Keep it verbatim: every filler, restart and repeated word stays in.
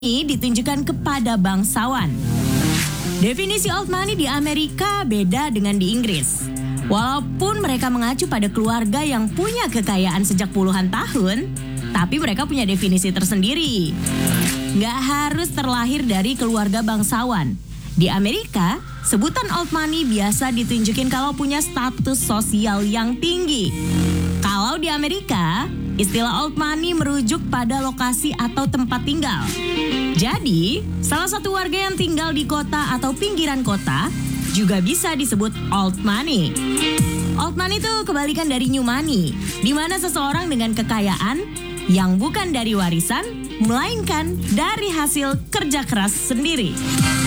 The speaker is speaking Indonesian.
ini ditunjukkan kepada bangsawan. Definisi old money di Amerika beda dengan di Inggris. Walaupun mereka mengacu pada keluarga yang punya kekayaan sejak puluhan tahun, tapi mereka punya definisi tersendiri. Nggak harus terlahir dari keluarga bangsawan. Di Amerika, sebutan old money biasa ditunjukin kalau punya status sosial yang tinggi. Kalau di Amerika, istilah old money merujuk pada lokasi atau tempat tinggal. Jadi, salah satu warga yang tinggal di kota atau pinggiran kota juga bisa disebut old money. Old money itu kebalikan dari new money, di mana seseorang dengan kekayaan yang bukan dari warisan, melainkan dari hasil kerja keras sendiri.